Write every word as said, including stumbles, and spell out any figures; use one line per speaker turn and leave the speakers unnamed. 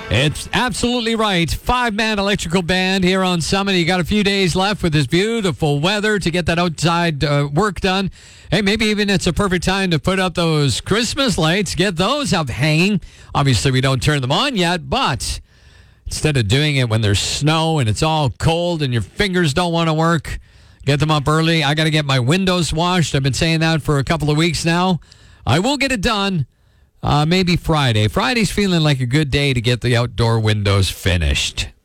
It's absolutely right. Five-man electrical band here on Summit. You got a few days left with this beautiful weather to get that outside uh, work done. Hey, maybe even it's a perfect time to put up those Christmas lights. Get those up hanging. Obviously, we don't turn them on yet, but instead of doing it when there's snow and it's all cold and your fingers don't want to work, get them up early. I got to get my windows washed. I've been saying that for a couple of weeks now. I will get it done. Uh, maybe Friday. Friday's feeling like a good day to get the outdoor windows finished.